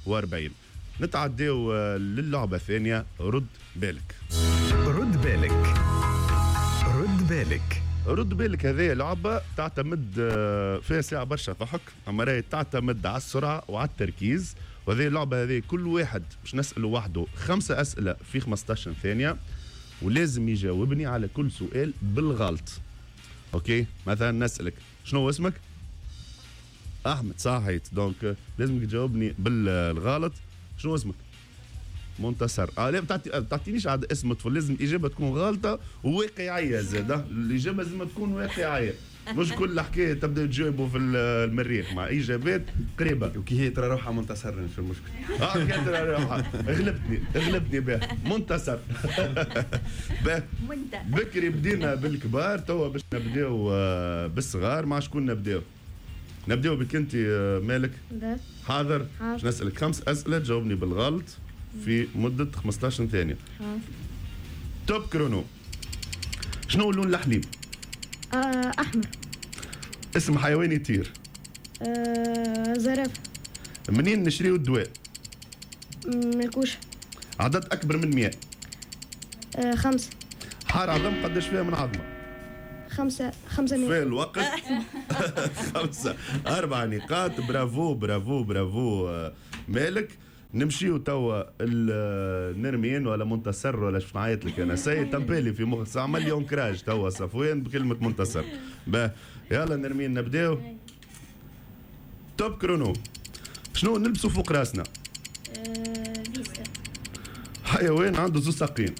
41. نتعديو للعبة الثانية. رد بالك. رد بالك. رد بالك. رد بالك هذه لعبة تعتمد فيها ساعة برشا ضحك، أما راهي تعتمد على السرعة وعلى التركيز. وهذه اللعبة هذه كل واحد باش نسأله وحده 5 أسئلة في 15 ثانية، ولازم يجاوبني على كل سؤال بالغلط. أوكي، مثلا نسألك شنو اسمك؟ أحمد، صحيت. دونك لازمك تجاوبني بالغلط. شنو اسمك؟ منتصر. لا تعطينيش عاد اسم طفل، لازم الإجابة تكون غلطة وواقعية زادة. الإجابة لازم تكون واقعية، مش كل حكاية تبدأ تجاوبوا في المريخ مع إجابات قريبة. وكي هي ترى روحها منتصر في المشكلة. كي ترى روحها غلبتني به منتصر. بكري بدينا بالكبار، توا باش نبداو بالصغار. مع شكون نبداو بك انت مالك؟ حاضر. باش نسألك 5 أسئلة تجاوبني بالغلط في مدة 15 ثانية. توب كرونو. شنو لون الحليب؟ أحمر. اسم حيوان يطير؟ زرافة. منين نشريو الدواء؟ ملكوش. عدد أكبر من 100؟ 5. حار عظم قداش فيها من عظمة؟ 5 في الوقت. 5. 4 نقاط. برافو مالك. نمشيو توا النرمين ولا منتصر ولا شو نعيط لك انا سيد تمبالي في مخ عمل لي اونكراج توا صفوان بكلمه منتصر. يلا نرمين نبداو. توب كرونو. شنو نلبسوا فوق راسنا؟ حيوان عنده 2 ساقين.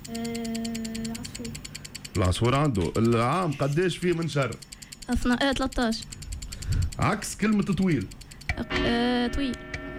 العصفور عنده. العام قداش فيه من شهر؟ 13. عكس كلمه طويل. طويل.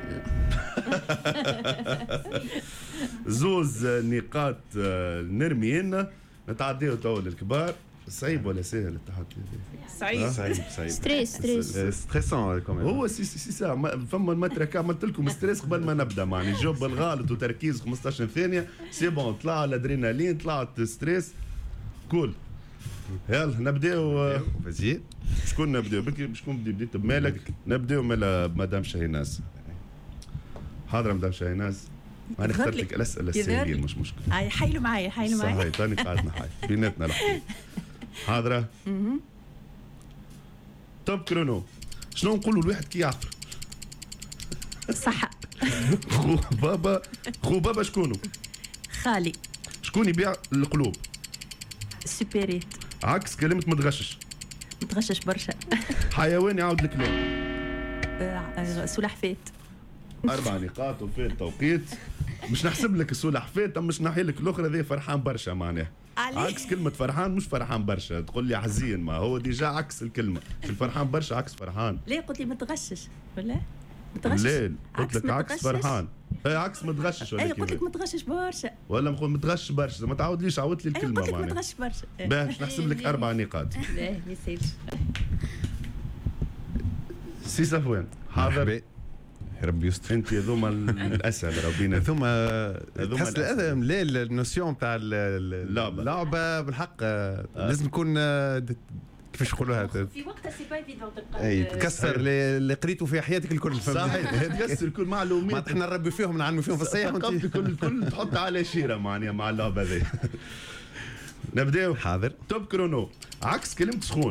2 نقاط نرمين. نتعديو تو للكبار. صعيب ولا سهل التحدي؟ صعيب. ستريس ستريسون كمان. هو سي فما المترك عملت لكم ستريس قبل ما نبدا. معني جوب بالغلط وتركيز 15 ثانيه سي بون. طلع الادرينالين، طلعت ستريس. كول. يلا نبداو. فازي. شكون نبداو؟ شكون بديت بمالك؟ نبداو مالا مدام شاهيناز. حاضر مدام شاهيناز. أنا اخترت لك الأسئلة السهلين مش مشكلة. حايلوا معايا صحيح. تاني قاعدنا بيناتنا الحين. حاضرة. توب كرونو. شنو نقولوا الواحد كي يعفر؟ صح. خو بابا شكونه؟ خالي. شكون يبيع القلوب؟ سوبريت. عكس كلمة متغشش. متغشش برشا. حيوان يعود الكلام. سلحفات. 4 نقاط وفي التوقيت. مش نحسب لك السلحفات، مش نحي لك الاخرى ذي فرحان برشا معناها. عكس كلمة فرحان، مش فرحان برشا. تقول لي حزين، ما هو ديجا عكس الكلمة. الفرحان برشا عكس فرحان. ليه قلت لي متغشش ولا؟ متغشش. ليه قلت لك عكس فرحان؟ عكس متغشش ولا قلت لك متغشش برشا. ولا متغشش برشا. ما تعاودليش، عاودت لي الكلمة قلت لك متغشش برشا. باش نحسب لك 4 نقاط. لا ما يسالش. سي صفوان حاضر. ربي يستر. انت هذوما الاسئله ربينا هذوما تحس الادم لا النوسيون تاع اللعبه بالحق. لازم تكون كيفاش نقولوها في وقتها سي با ايفيدون تبقى تكسر اللي قريته في حياتك الكل. صحيح. تكسر كل معلومات. احنا نربي فيهم نعلموا فيهم في الصيح الكل تحط على شيره معناها مع اللعبه هذه. نبداو. حاضر. توب كرونو. عكس كلمه سخون.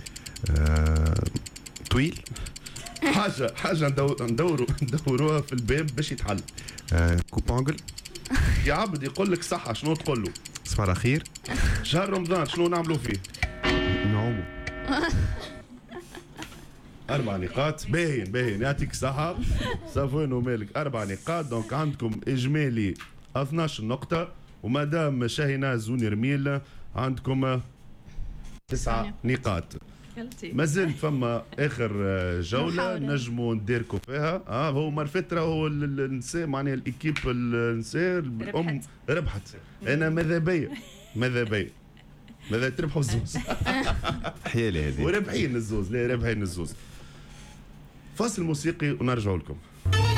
طويل. حاجه ندوروها في الباب باش يتحل. كوبونجل. يا عبد يقول لك صحه شنو تقول له؟ صباح الخير. شهر رمضان شنو نعملوا فيه؟ نعوموا. 4 نقاط. باين يعطيك صحه صفوان ومالك. 4 نقاط. دونك عندكم اجمالي 12 نقطه. ومادام شاهيناز ونرميل عندكم 9 نقاط. مازال فما اخر جوله نجموا نديركم فيها. هو مرفترة هو النساء معناها الاكيب النساء الام ربحت. انا ماذا تربحوا الزوز. حيالي هذه وربحين الزوز. لا ربحين الزوز. فاصل موسيقي ونرجعوا لكم.